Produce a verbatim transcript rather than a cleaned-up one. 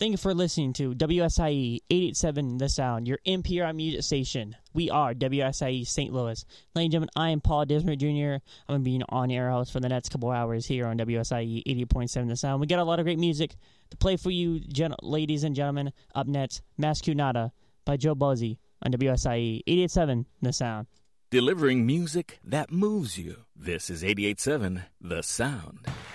Thank you for listening to W S I E eight eighty-seven The Sound, your N P R music station. We are W S I E Saint Louis. Ladies and gentlemen, I am Paul Dismer Junior I'm going to be an on-air host for the next couple hours here on W S I E eighty point seven The Sound. We got a lot of great music to play for you, gen- ladies and gentlemen. Up next, Mascunata by Joe Buzzi on W S I E eighty eighty-seven The Sound. Delivering music that moves you. This is eighty-eight point seven The Sound.